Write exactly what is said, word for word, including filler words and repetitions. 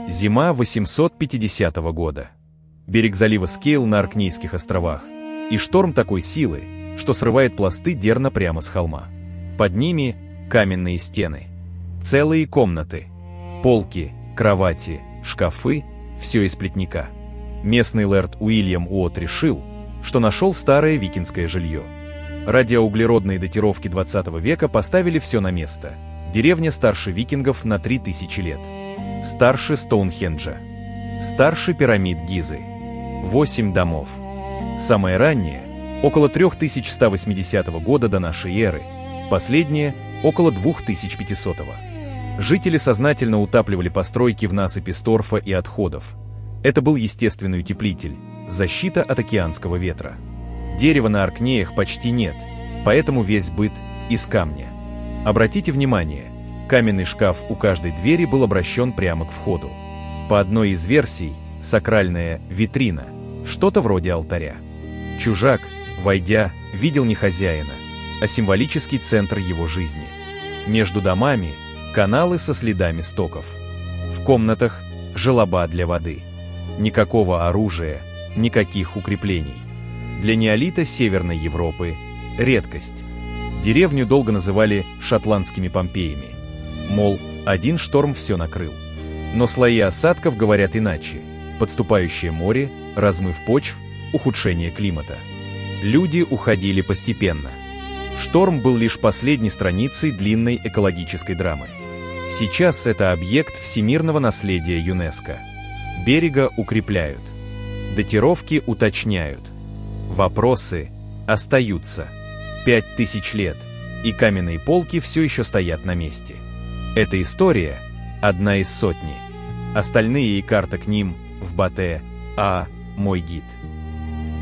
Зима восемьсот пятидесятого года. Берег залива Скейл на Оркнейских островах. И шторм такой силы, что срывает пласты дерна прямо с холма. Под ними каменные стены. Целые комнаты. Полки, кровати, шкафы – все из плетника. Местный лэрд Уильям Уотт решил, что нашел старое викингское жилье. Радиоуглеродные датировки двадцатого века поставили все на место. Деревня старше викингов на три тысячи лет. Старше Стоунхенджа. Старше пирамид Гизы. Восемь домов. Самое раннее – около три тысячи сто восьмидесятого года до нашей эры. Последнее – около две тысячи пятисотого. Жители сознательно утапливали постройки в насыпи с торфа и отходов. Это был естественный утеплитель, защита от океанского ветра. Дерева на Оркнеях почти нет, поэтому весь быт из камня. Обратите внимание, каменный шкаф у каждой двери был обращен прямо к входу. По одной из версий, сакральная витрина, что-то вроде алтаря. Чужак, войдя, видел не хозяина, а символический центр его жизни. Между домами – каналы со следами стоков. В комнатах – желоба для воды. Никакого оружия, никаких укреплений. Для неолита Северной Европы – редкость. Деревню долго называли шотландскими Помпеями. Мол, один шторм все накрыл. Но слои осадков говорят иначе. Подступающее море, размыв почв, ухудшение климата. Люди уходили постепенно. Шторм был лишь последней страницей длинной экологической драмы. Сейчас это объект всемирного наследия ЮНЕСКО. Берега укрепляют. Датировки уточняют. Вопросы остаются. Пять тысяч лет, и каменные полки все еще стоят на месте. Эта история – одна из сотни. Остальные и карта к ним в Батэ А «Мой гид».